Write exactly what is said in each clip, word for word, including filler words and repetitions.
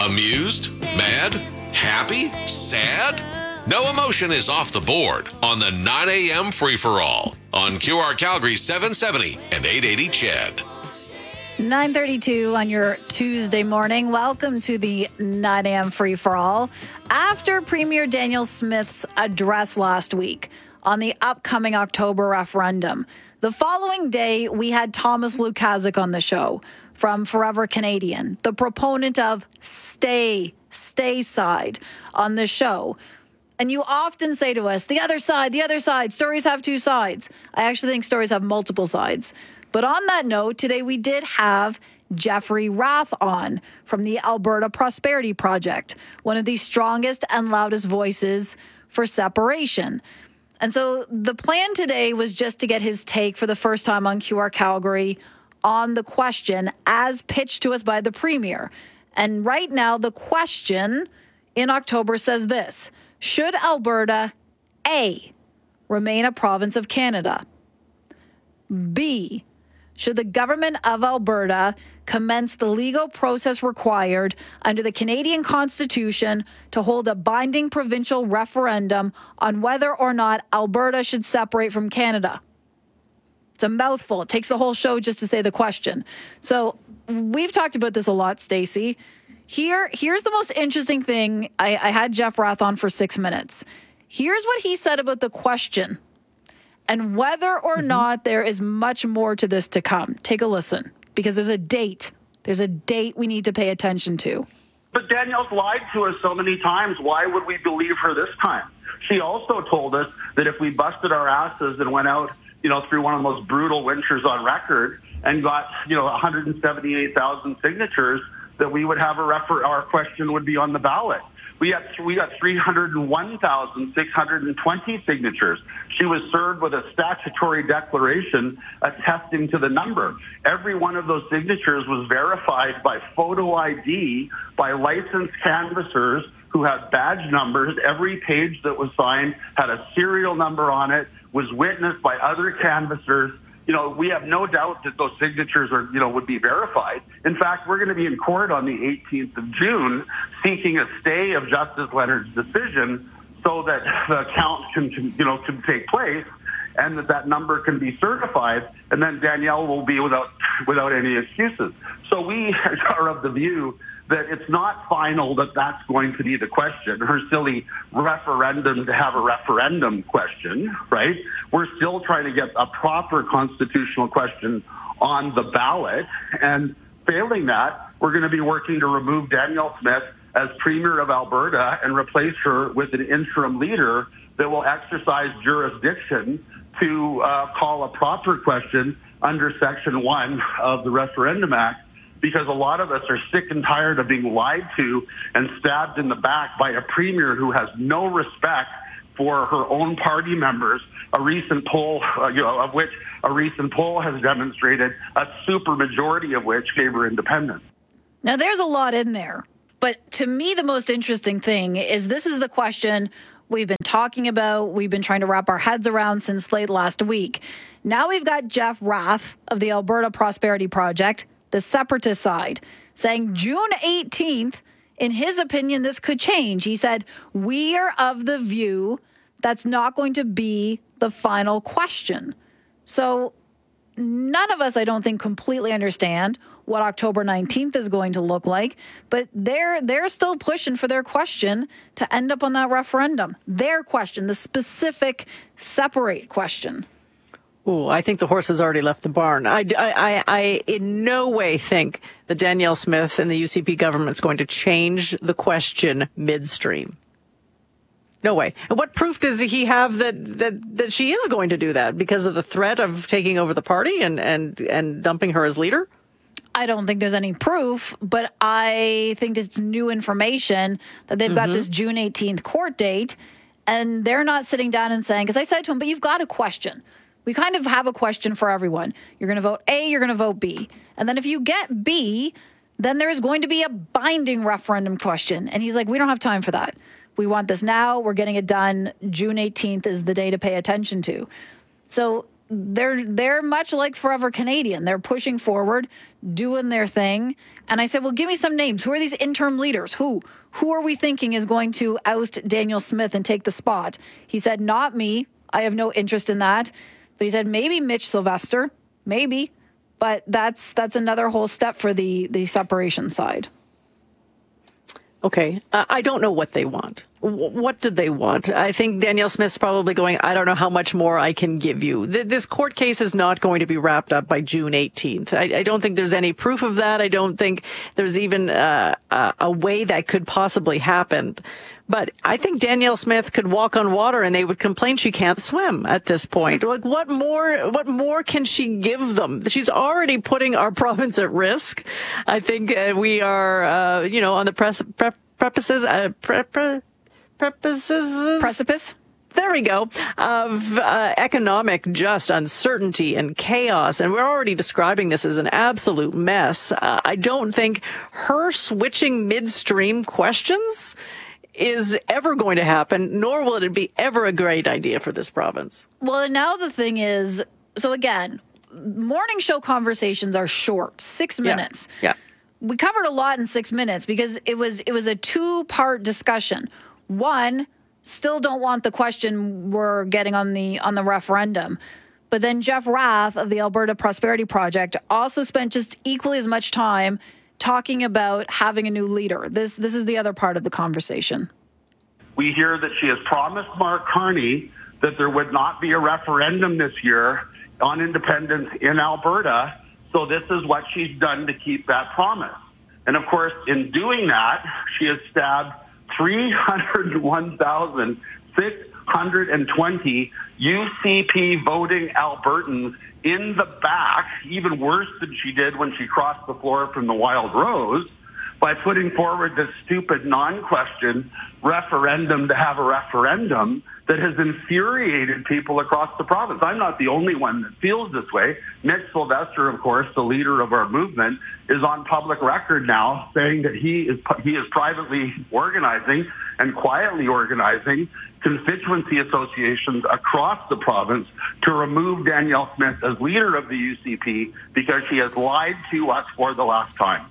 Amused? Mad? Happy? Sad? No emotion is off the board on the nine a.m. free-for-all on Q R Calgary seven seventy and eight eighty C H E D. nine thirty-two on your Tuesday morning. Welcome to the nine a.m. free-for-all. After Premier Danielle Smith's address last week on the upcoming October referendum, the following day we had Thomas Lukaszuk on the show from Forever Canadian, the proponent of stay, stay side on the show. And you often say to us, the other side, the other side, stories have two sides. I actually think stories have multiple sides. But on that note, today we did have Jeffrey Rath on from the Alberta Prosperity Project, one of the strongest and loudest voices for separation. And so the plan today was just to get his take for the first time on Q R Calgary on the question as pitched to us by the Premier. And right now, the question in October says this: should Alberta, A, remain a province of Canada? B, should the government of Alberta commence the legal process required under the Canadian Constitution to hold a binding provincial referendum on whether or not Alberta should separate from Canada? It's a mouthful. It takes the whole show just to say the question. So we've talked about this a lot, Stacey. Here, here's the most interesting thing. I, I had Jeff Rath on for six minutes. Here's what he said about the question and whether or mm-hmm. not there is much more to this to come. Take a listen, because there's a date. There's a date we need to pay attention to. But Danielle's lied to us so many times. Why would we believe her this time? She also told us that if we busted our asses and went out, you know, through one of the most brutal winters on record and got, you know, one hundred seventy-eight thousand signatures, that we would have a refer- our question would be on the ballot. We got we got three hundred one thousand six hundred twenty signatures. She was served with a statutory declaration attesting to the number. Every one of those signatures was verified by photo I D by licensed canvassers who had badge numbers. Every page that was signed had a serial number on it, was witnessed by other canvassers. You know, we have no doubt that those signatures are, you know, would be verified. In fact, we're going to be in court on the eighteenth of June seeking a stay of Justice Leonard's decision so that the count can, you know, can take place and that that number can be certified, and then Danielle will be without without any excuses. So we are of the view that it's not final that that's going to be the question. Her silly referendum to have a referendum question, right? We're still trying to get a proper constitutional question on the ballot. And failing that, we're going to be working to remove Danielle Smith as Premier of Alberta and replace her with an interim leader that will exercise jurisdiction to uh, call a proper question under Section one of the Referendum Act, because a lot of us are sick and tired of being lied to and stabbed in the back by a premier who has no respect for her own party members, a recent poll, uh, you know, of which a recent poll has demonstrated a supermajority of which favor independence. Now, there's a lot in there, but to me, the most interesting thing is this is the question we've been talking about, we've been trying to wrap our heads around since late last week. Now we've got Jeff Rath of the Alberta Prosperity Project, the separatist side, saying June eighteenth, in his opinion, this could change. He said, we are of the view that's not going to be the final question. So none of us, I don't think, completely understand what October nineteenth is going to look like, but they're they're still pushing for their question to end up on that referendum. Their question, the specific separate question. Oh, I think the horse has already left the barn. I, I, I in no way think that Danielle Smith and the U C P government is going to change the question midstream. No way. And what proof does he have that, that, that she is going to do that because of the threat of taking over the party and, and, and dumping her as leader? I don't think there's any proof, but I think it's new information that they've got mm-hmm. this June eighteenth court date, and they're not sitting down and saying, because I said to him, but you've got a question. We kind of have a question for everyone. You're going to vote A, you're going to vote B. And then if you get B, then there is going to be a binding referendum question. And he's like, we don't have time for that. We want this now. We're getting it done. June eighteenth is the day to pay attention to. So they're they're much like Forever Canadian. They're pushing forward, doing their thing. And I said, well, give me some names. Who are these interim leaders? Who? Who are we thinking is going to oust Danielle Smith and take the spot? He said, not me. I have no interest in that. But he said, maybe Mitch Sylvester. Maybe. But that's that's another whole step for the, the separation side. Okay. Uh, I don't know what they want. W- what did they want? I think Danielle Smith's probably going, I don't know how much more I can give you. Th- this court case is not going to be wrapped up by June eighteenth. I, I don't think there's any proof of that. I don't think there's even uh, uh, a way that could possibly happen. But I think Danielle Smith could walk on water and they would complain she can't swim at this point. Like, what more, what more can she give them? She's already putting our province at risk. I think uh, we are, uh, you know, on the press, pre- prefaces, uh, pre- pre- prefaces. Precipice? There we go, of uh, economic just uncertainty and chaos. And we're already describing this as an absolute mess. Uh, I don't think her switching midstream questions is ever going to happen, nor will it be ever a great idea for this province. Well, and now the thing is, so again, morning show conversations are short, six minutes. Yeah. yeah. We covered a lot in six minutes because it was it was a two-part discussion. One, still don't want the question we're getting on the on the referendum. But then Jeff Rath of the Alberta Prosperity Project also spent just equally as much time talking about having a new leader. This this is the other part of the conversation. We hear that she has promised Mark Carney that there would not be a referendum this year on independence in Alberta. So this is what she's done to keep that promise. And of course, in doing that, she has stabbed three hundred one thousand six hundred twenty U C P voting Albertans in the back, even worse than she did when she crossed the floor from the Wild Rose, by putting forward this stupid non-question referendum to have a referendum that has infuriated people across the province. I'm not the only one that feels this way. Mitch Sylvester, of course, the leader of our movement, is on public record now saying that he is he is privately organizing and quietly organizing constituency associations across the province to remove Danielle Smith as leader of the U C P because she has lied to us for the last time.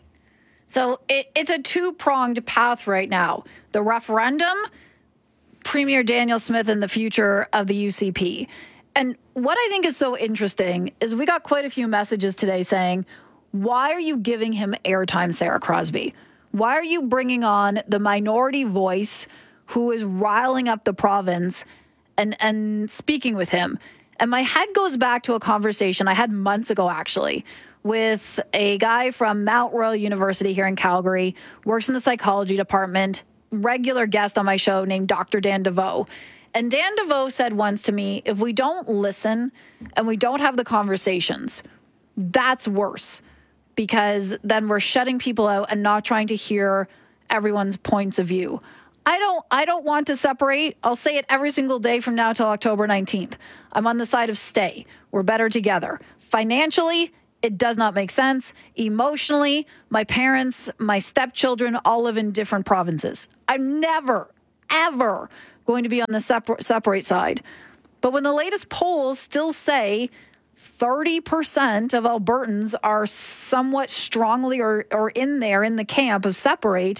So it, it's a two-pronged path right now. The referendum, Premier Danielle Smith and the future of the U C P. And what I think is so interesting is we got quite a few messages today saying, why are you giving him airtime, Sarah Crosby? Why are you bringing on the minority voice who is riling up the province and, and speaking with him? And my head goes back to a conversation I had months ago, actually, with a guy from Mount Royal University here in Calgary, works in the psychology department, regular guest on my show named Doctor Dan DeVoe. And Dan DeVoe said once to me, if we don't listen and we don't have the conversations, that's worse, because then we're shutting people out and not trying to hear everyone's points of view. I don't I don't want to separate. I'll say it every single day from now till October nineteenth. I'm on the side of stay. We're better together. Financially, it does not make sense. Emotionally, my parents, my stepchildren all live in different provinces. I'm never, ever going to be on the separ- separate side. But when the latest polls still say thirty percent of Albertans are somewhat strongly or, or in there in the camp of separate,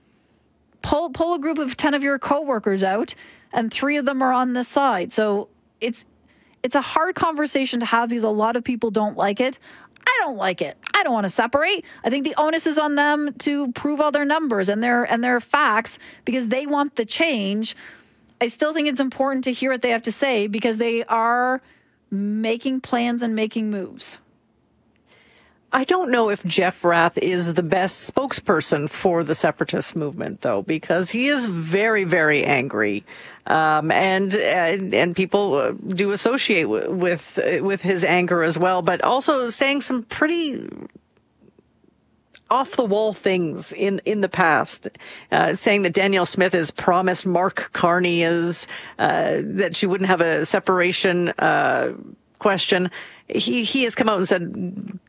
pull, pull a group of ten of your coworkers out and three of them are on this side. So it's it's a hard conversation to have because a lot of people don't like it. I don't like it. I don't want to separate. I think the onus is on them to prove all their numbers and their and their facts because they want the change. I still think it's important to hear what they have to say because they are making plans and making moves. I don't know if Jeff Rath is the best spokesperson for the separatist movement, though, because he is very, very angry, um, and, and and people do associate with with, with his anger as well. But also saying some pretty off the wall things in in the past, uh, saying that Danielle Smith has promised Mark Carney is uh, that she wouldn't have a separation uh, question. He he has come out and said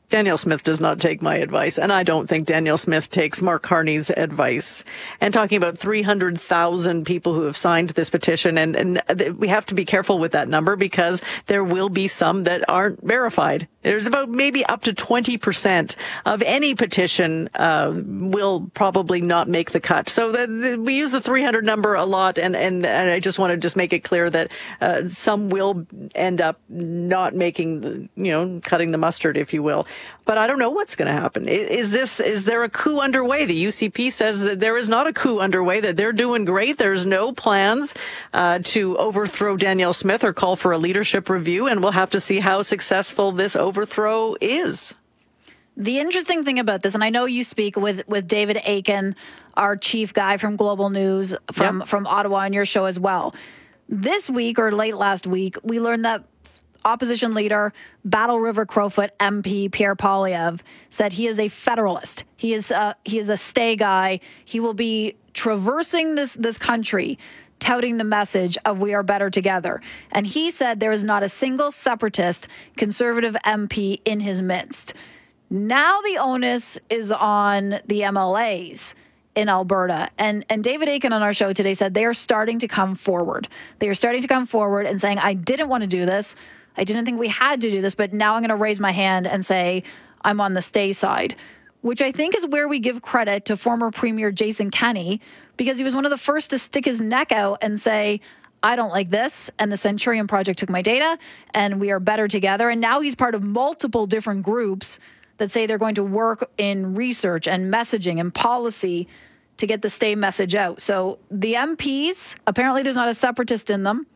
Danielle Smith does not take my advice, and I don't think Danielle Smith takes Mark Carney's advice. And talking about three hundred thousand people who have signed this petition, and, and we have to be careful with that number because there will be some that aren't verified. There's about maybe up to twenty percent of any petition uh, will probably not make the cut. So the, the, we use the three hundred number a lot, and, and, and I just want to just make it clear that uh, some will end up not making, the, you know, cutting the mustard, if you will. But I don't know what's going to happen. Is this, is there a coup underway? The U C P says that there is not a coup underway, that they're doing great. There's no plans uh, to overthrow Danielle Smith or call for a leadership review, and we'll have to see how successful this overthrow is. The interesting thing about this, and I know you speak with, with David Akin, our chief guy from Global News from, yep. from Ottawa on your show as well. This week or late last week, we learned that opposition leader, Battle River Crowfoot M P Pierre Poilievre said he is a federalist. He is uh, he is a stay guy. He will be traversing this this country, touting the message of we are better together. And he said there is not a single separatist conservative M P in his midst. Now the onus is on the M L As in Alberta. And and David Akin on our show today said they are starting to come forward. They are starting to come forward and saying, I didn't want to do this. I didn't think we had to do this, but now I'm going to raise my hand and say I'm on the stay side, which I think is where we give credit to former Premier Jason Kenney, because he was one of the first to stick his neck out and say, I don't like this, and the Centurion Project took my data, and we are better together. And now he's part of multiple different groups that say they're going to work in research and messaging and policy to get the stay message out. So the M Ps, apparently there's not a separatist in them.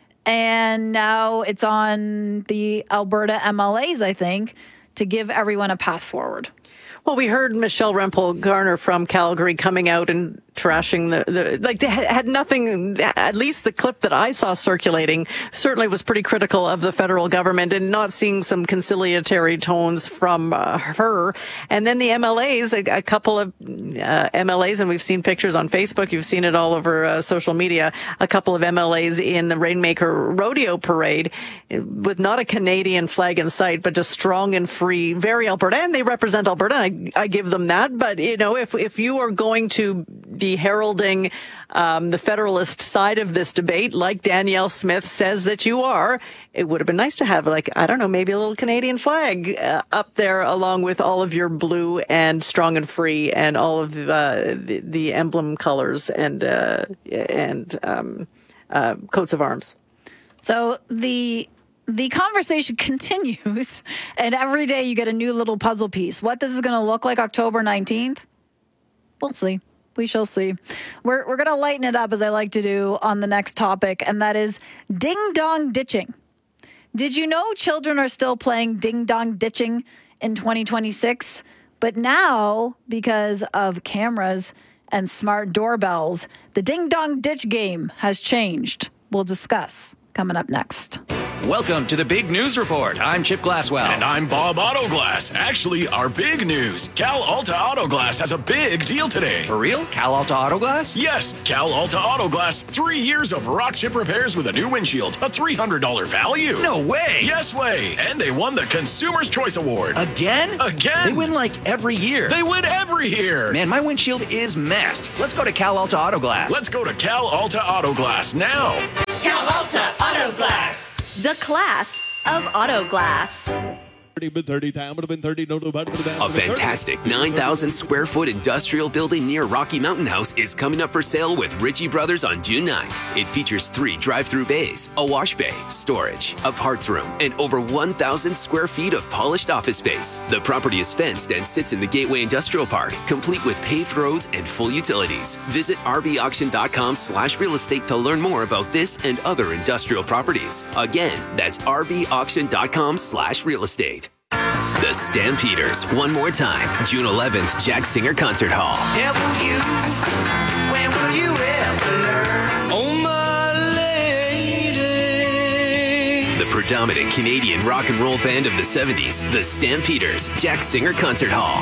And now it's on the Alberta M L As, I think, to give everyone a path forward. Well, we heard Michelle Rempel-Garner from Calgary coming out and trashing the, the like they had nothing, at least the clip that I saw circulating certainly was pretty critical of the federal government and not seeing some conciliatory tones from uh, her. And then the M L As, a, a couple of uh, M L As, and we've seen pictures on Facebook, you've seen it all over uh, social media, a couple of M L As in the Rainmaker Rodeo Parade with not a Canadian flag in sight, but just strong and free, very Alberta, and they represent Alberta. I, I give them that. But, you know, if, if you are going to be heralding um, the Federalist side of this debate, like Danielle Smith says that you are, it would have been nice to have, like, I don't know, maybe a little Canadian flag uh, up there along with all of your blue and strong and free and all of uh, the, the emblem colors and uh, and um, uh, coats of arms. So the the conversation continues, and every day you get a new little puzzle piece. What this is going to look like October nineteenth, we'll see. We shall see. We're we're going to lighten it up, as I like to do, on the next topic, and that is ding-dong ditching. Did you know children are still playing ding-dong ditching in twenty twenty-six? But now, because of cameras and smart doorbells, the ding-dong ditch game has changed. We'll discuss coming up next. Welcome to the Big News Report. I'm Chip Glasswell. And I'm Bob Autoglass. Actually, our big news. Cal Alta Autoglass has a big deal today. For real? Cal Alta Autoglass? Yes, Cal Alta Autoglass. Three years of rock chip repairs with a new windshield. A three hundred dollars value. No way. Yes way. And they won the Consumer's Choice Award. Again? Again. They win like every year. They win every year. Man, my windshield is messed. Let's go to Cal Alta Autoglass. Let's go to Cal Alta Autoglass now. Cal Alta Autoglass. The class of auto glass. A fantastic nine thousand square foot industrial building near Rocky Mountain House is coming up for sale with Ritchie Brothers on June ninth. It features three drive-through bays, a wash bay, storage, a parts room, and over one thousand square feet of polished office space. The property is fenced and sits in the Gateway Industrial Park, complete with paved roads and full utilities. Visit rbauction.com slash real estate to learn more about this and other industrial properties. Again, that's rbauction.com slash real estate. The Stampeders, one more time, June eleventh, Jack Singer Concert Hall. W, when will you ever learn? Oh, my lady. The predominant Canadian rock and roll band of the seventies, the Stampeders, Jack Singer Concert Hall.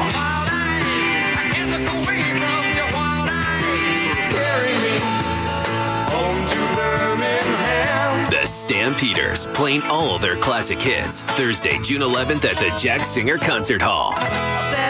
The Stampeders, playing all their classic hits. Thursday, June eleventh at the Jack Singer Concert Hall.